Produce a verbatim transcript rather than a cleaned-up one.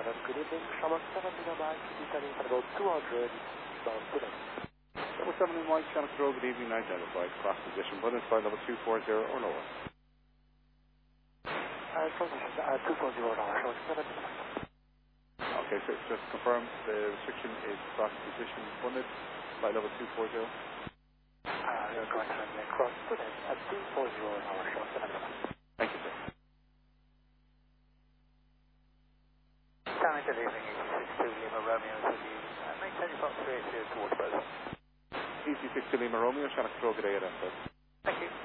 Shannon, good evening. Shamrock seven Mike, descending at about two hundred, bound today. Level seven Mike, Shannon Road, good evening, identified, cross position, Bundes by level two four zero or lower. Uh, transition, uh, two four zero now, Shamrock seven. Okay, so it's just confirmed the restriction is cross position, Bundes by level two four zero. Uh, you're going to remain cross Bundes at two four zero now, Shamrock seven. Thank you, sir. Shannon, good evening, E C six two Lima Romeo, with you. Uh, maintain your box three eight zero towards both. E C six two Lima Romeo, Shannon Road, good day, identified.